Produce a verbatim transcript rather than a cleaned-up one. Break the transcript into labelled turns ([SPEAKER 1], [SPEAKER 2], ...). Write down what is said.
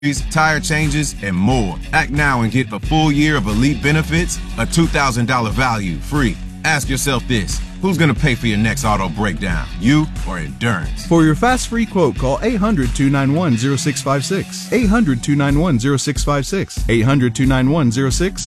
[SPEAKER 1] tire changes, and more. Act now and get a full year of elite benefits, a two thousand dollars value free. Ask yourself this: who's going to pay for your next auto breakdown, you or Endurance?
[SPEAKER 2] For your fast free quote, call eight hundred, two nine one, zero six five six. eight hundred, two nine one, zero six five six. eight hundred, two nine one, zero six